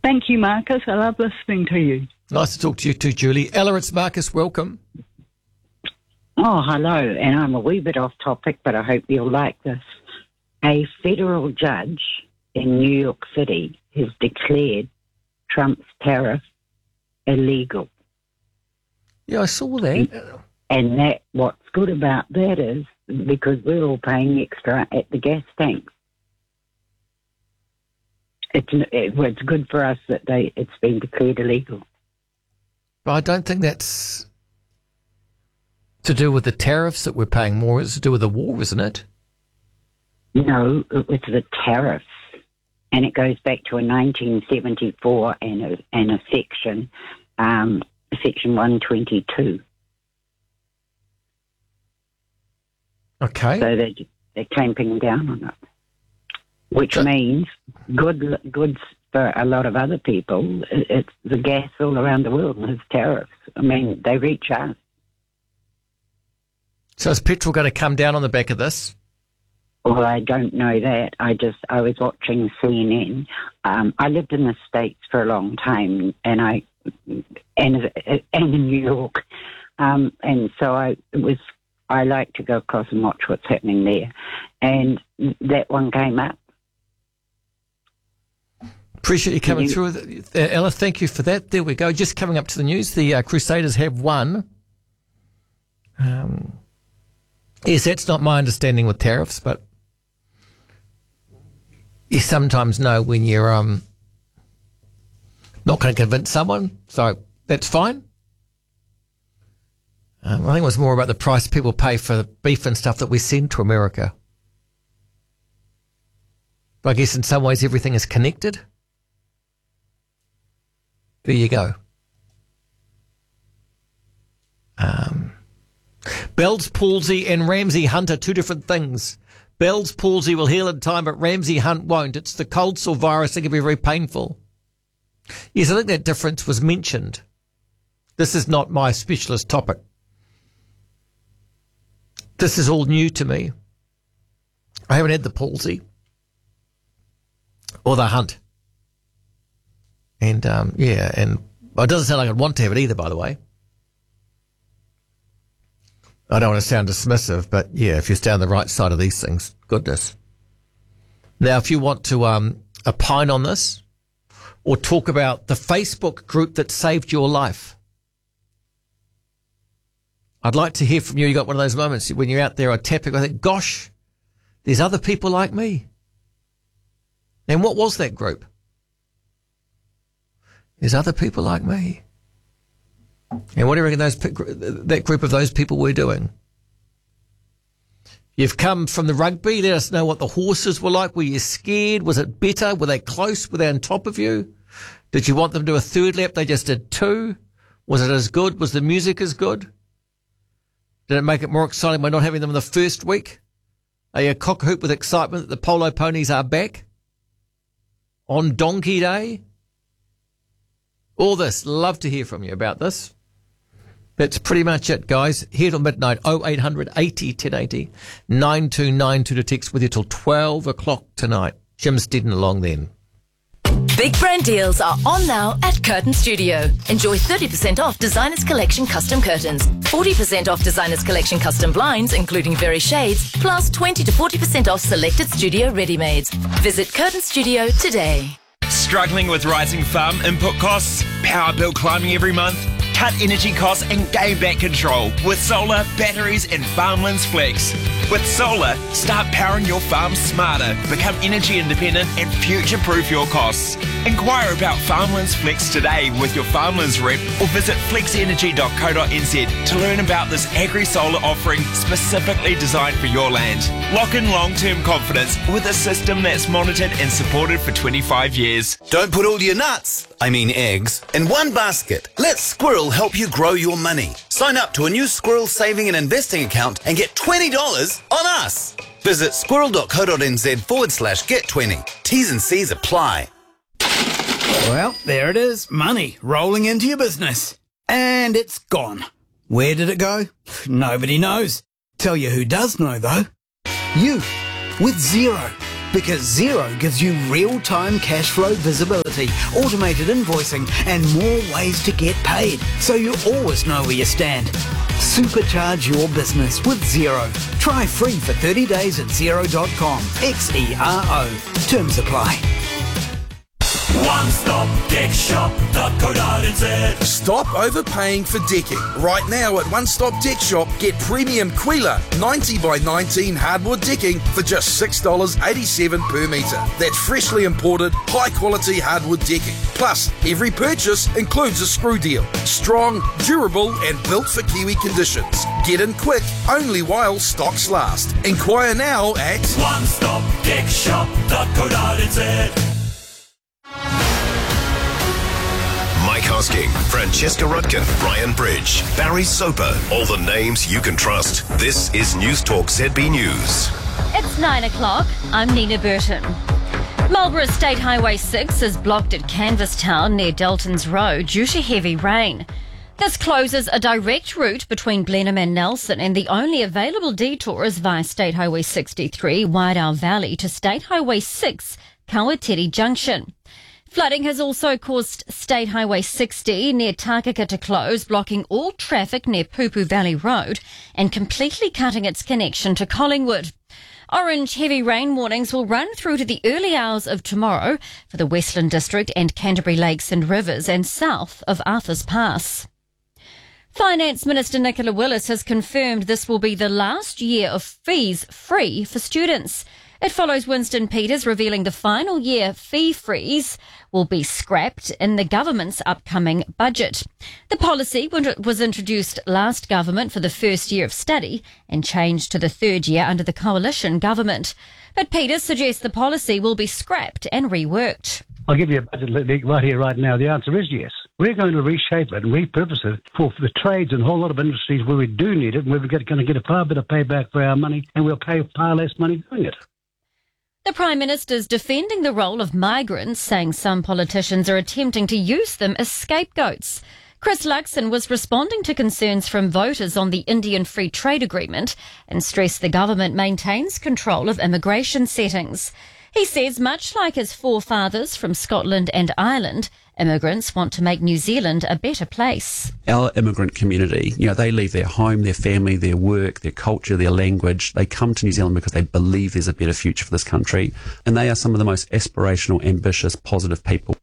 Thank you, Marcus. I love listening to you. Nice to talk to you too, Julie. Ella, it's Marcus. Welcome. Oh, hello. And I'm a wee bit off topic, but I hope you'll like this. A federal judge in New York City has declared Trump's tariff illegal. Yeah, I saw that. And that what's good about that is because we're all paying extra at the gas tanks. It's good for us that it's been declared illegal. But I don't think that's to do with the tariffs that we're paying more. It's to do with the war, isn't it? No, it's the tariffs. And it goes back to a 1974 and a section 122. Okay. So they're clamping down on it, which means goods for a lot of other people. It's the gas all around the world and it's tariffs. I mean, they reach us. So is petrol going to come down on the back of this? Well, I don't know that. I was watching CNN. I lived in the States for a long time, and in New York, and so I like to go across and watch what's happening there, and that one came up. Appreciate you coming through, Ella. Thank you for that. There we go. Just coming up to the news, the Crusaders have won. Yes, that's not my understanding with tariffs, but you sometimes know when you're not going to convince someone, so that's fine. I think it was more about the price people pay for the beef and stuff that we send to America. But I guess in some ways everything is connected. There you go. Bell's palsy and Ramsay Hunt are two different things. Bell's palsy will heal in time, but Ramsay Hunt won't. It's the cold sore virus that can be very painful. Yes, I think that difference was mentioned. This is not my specialist topic. This is all new to me. I haven't had the palsy or the Hunt. And, and it doesn't sound like I'd want to have it either, by the way. I don't want to sound dismissive, but yeah, if you're down the right side of these things, goodness. Now, if you want to opine on this or talk about the Facebook group that saved your life, I'd like to hear from you. You got one of those moments when you're out there tapping, I think, gosh, there's other people like me. And what was that group? There's other people like me. And what do you reckon that group of those people were doing? You've come from the rugby. Let us know what the horses were like. Were you scared? Was it better? Were they close? Were they on top of you? Did you want them to do a third lap? They just did two. Was it as good? Was the music as good? Did it make it more exciting by not having them in the first week? Are you cock-a-hoop with excitement that the polo ponies are back on Donkey Day? All this. Love to hear from you about this. That's pretty much it, guys. Here till midnight, 0800 80 1080 9292 to text with you till 12 o'clock tonight. Jim's dead and along then. Big brand deals are on now at Curtain Studio. Enjoy 30% off Designers Collection custom curtains, 40% off Designers Collection custom blinds, including very shades, plus 20 to 40% off selected studio ready-mades. Visit Curtain Studio today. Struggling with rising farm input costs? Power bill climbing every month? Cut energy costs and gain back control with solar, batteries and Farmlands Flex. With solar, start powering your farm smarter, become energy independent and future-proof your costs. Inquire about Farmlands Flex today with your Farmlands rep or visit flexenergy.co.nz to learn about this agri-solar offering specifically designed for your land. Lock in long-term confidence with a system that's monitored and supported for 25 years. Don't put all your eggs, in one basket. Let Squirrel help you grow your money. Sign up to a new Squirrel saving and investing account and get $20 on us. Visit squirrel.co.nz/get20. T's and C's apply. Well, there it is. Money rolling into your business. And it's gone. Where did it go? Nobody knows. Tell you who does know, though. You, with Xero. Because Xero gives you real-time cash flow visibility, automated invoicing, and more ways to get paid, so you always know where you stand. Supercharge your business with Xero. Try free for 30 days at Xero.com. Xero. Terms apply. OneStopDeckShop.co.nz. Stop overpaying for decking. Right now at One Stop Deck Shop, get premium Quila 90 by 19 hardwood decking for just $6.87 per metre. That's freshly imported, high quality hardwood decking. Plus, every purchase includes a screw deal. Strong, durable and built for Kiwi conditions. Get in quick, only while stocks last. Inquire now at OneStopDeckShop.co.nz. Mike Hosking, Francesca Rudkin, Brian Bridge, Barry Soper, all the names you can trust. This is News Talk ZB News. It's 9 o'clock. I'm Nina Burton. Marlborough State Highway 6 is blocked at Canvastown near Dalton's Road due to heavy rain. This closes a direct route between Blenheim and Nelson, and the only available detour is via State Highway 63, Waidow Valley, to State Highway 6, Kawatiri Junction. Flooding has also caused State Highway 60 near Takaka to close, blocking all traffic near Pupu Valley Road and completely cutting its connection to Collingwood. Orange heavy rain warnings will run through to the early hours of tomorrow for the Westland District and Canterbury Lakes and Rivers and south of Arthur's Pass. Finance Minister Nicola Willis has confirmed this will be the last year of fees free for students. It follows Winston Peters revealing the final year fee freeze will be scrapped in the government's upcoming budget. The policy was introduced last government for the first year of study and changed to the third year under the coalition government. But Peters suggests the policy will be scrapped and reworked. I'll give you a budget right here, right now. The answer is yes. We're going to reshape it and repurpose it for the trades and a whole lot of industries where we do need it, and we're going to get a far better payback for our money, and we'll pay far less money doing it. The Prime Minister's defending the role of migrants, saying some politicians are attempting to use them as scapegoats. Chris Luxon was responding to concerns from voters on the Indian Free Trade Agreement and stressed the government maintains control of immigration settings. He says, much like his forefathers from Scotland and Ireland, immigrants want to make New Zealand a better place. Our immigrant community, they leave their home, their family, their work, their culture, their language. They come to New Zealand because they believe there's a better future for this country. And they are some of the most aspirational, ambitious, positive people.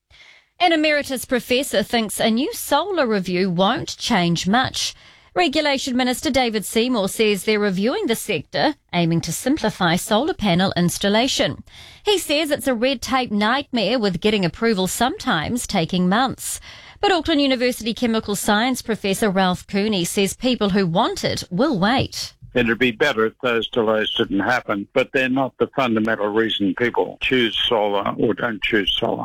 An emeritus professor thinks a new solar review won't change much. Regulation Minister David Seymour says they're reviewing the sector, aiming to simplify solar panel installation. He says it's a red tape nightmare with getting approval sometimes taking months. But Auckland University chemical science professor Ralph Cooney says people who want it will wait. It'd be better if those delays didn't happen, but they're not the fundamental reason people choose solar or don't choose solar.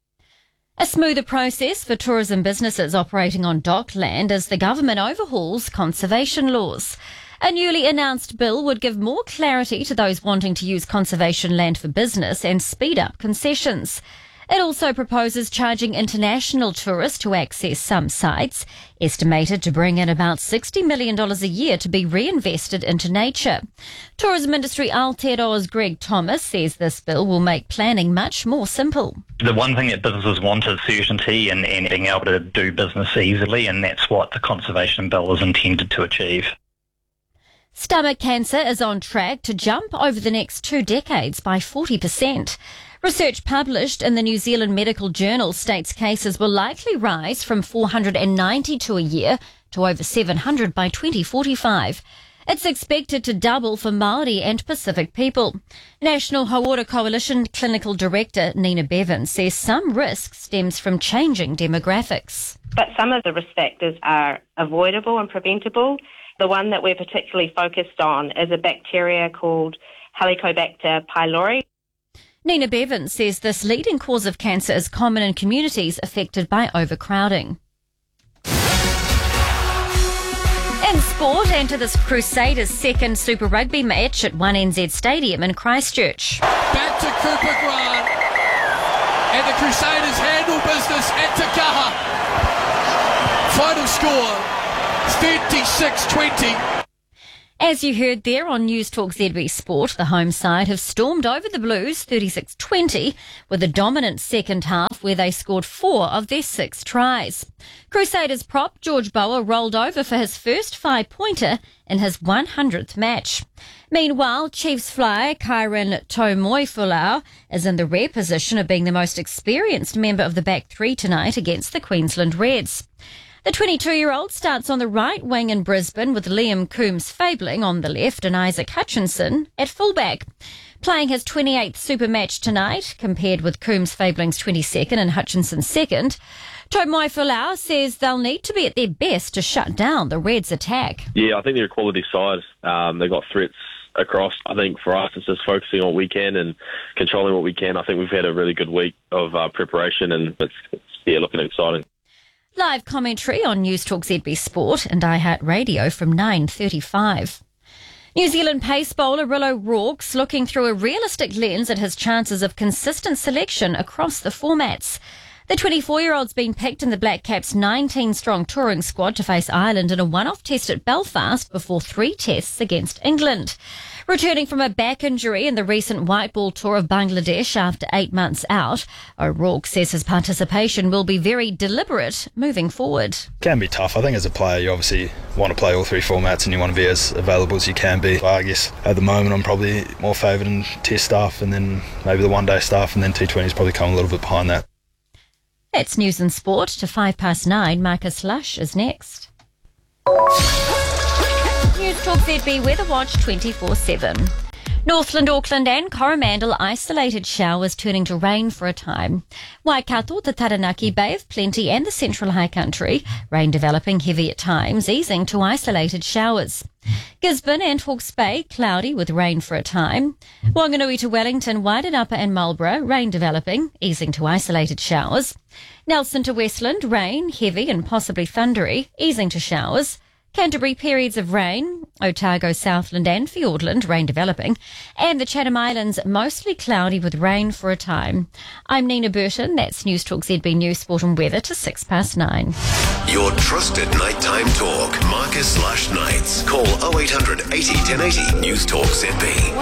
A smoother process for tourism businesses operating on dockland as the government overhauls conservation laws. A newly announced bill would give more clarity to those wanting to use conservation land for business and speed up concessions. It also proposes charging international tourists to access some sites, estimated to bring in about $60 million a year to be reinvested into nature. Tourism industry Aotearoa's Greg Thomas says this bill will make planning much more simple. The one thing that businesses want is certainty and being able to do business easily, and that's what the conservation bill is intended to achieve. Stomach cancer is on track to jump over the next 2 decades by 40%. Research published in the New Zealand Medical Journal states cases will likely rise from 492 a year to over 700 by 2045. It's expected to double for Māori and Pacific people. National Hauora Coalition Clinical Director Nina Bevan says some risk stems from changing demographics. But some of the risk factors are avoidable and preventable. The one that we're particularly focused on is a bacteria called Helicobacter pylori. Nina Bevan says this leading cause of cancer is common in communities affected by overcrowding. In sport, enter this Crusaders' second Super Rugby match at 1NZ Stadium in Christchurch. Back to Cooper Grant, and the Crusaders handle business at Te Kaha. Final score, 36-20. As you heard there on News Talk ZB Sport, the home side have stormed over the Blues 36-20 with a dominant second half where they scored 4 of their 6 tries. Crusaders prop George Bower rolled over for his first 5-pointer in his 100th match. Meanwhile, Chiefs flyer Kyron Tomoifulau is in the rare position of being the most experienced member of the back three tonight against the Queensland Reds. The 22-year-old starts on the right wing in Brisbane with Liam Coombs-Fabling on the left and Isaac Hutchinson at fullback. Playing his 28th Super match tonight, compared with Coombs-Fabling's 22nd and Hutchinson's 2nd, Tomoifulau says they'll need to be at their best to shut down the Reds' attack. Yeah, I think they're a quality side. They've got threats across. I think for us, it's just focusing on what we can and controlling what we can. I think we've had a really good week of preparation, and it's looking exciting. Live commentary on News Talk ZB Sport and iHeartRadio from 9:35. New Zealand pace bowler Rillo Rorke's looking through a realistic lens at his chances of consistent selection across the formats. The 24-year-old's been picked in the Black Caps' 19-strong touring squad to face Ireland in a one-off test at Belfast before 3 tests against England. Returning from a back injury in the recent white ball tour of Bangladesh after 8 months out, O'Rourke says his participation will be very deliberate moving forward. Can be tough. I think as a player you obviously want to play all 3 formats and you want to be as available as you can be. I guess at the moment I'm probably more favoured in test stuff and then maybe the one-day stuff, and then T20's probably come a little bit behind that. That's News and Sport to 9:05. Marcus Lush is next. News Talk ZB Weather Watch 24/7. Northland, Auckland and Coromandel isolated showers turning to rain for a time. Waikato, the Taranaki Bay of Plenty and the Central High Country, rain developing heavy at times, easing to isolated showers. Gisborne and Hawke's Bay, cloudy with rain for a time. Wanganui to Wellington, Waitanapa and Marlborough, rain developing, easing to isolated showers. Nelson to Westland, rain, heavy and possibly thundery, easing to showers. Canterbury, periods of rain. Otago, Southland and Fiordland, rain developing. And the Chatham Islands, mostly cloudy with rain for a time. I'm Nina Burton. That's News Talk ZB News, Sport and Weather to 9:06. Your trusted nighttime talk. Marcus Lush Nights. Call 0800 80 1080 News Talk ZB.